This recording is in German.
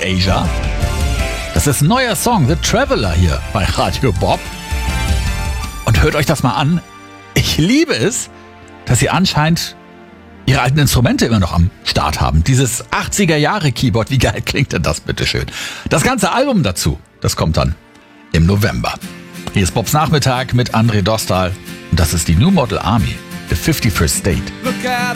Asia. Das ist ein neuer Song, The Traveler hier bei Radio Bob. Und hört euch das mal an. Ich liebe es, dass sie anscheinend ihre alten Instrumente immer noch am Start haben. Dieses 80er-Jahre-Keyboard, wie geil klingt denn das, bitteschön? Das ganze Album dazu, das kommt dann im November. Hier ist Bobs Nachmittag mit André Dostal. Und das ist die New Model Army, The 51st State. Look out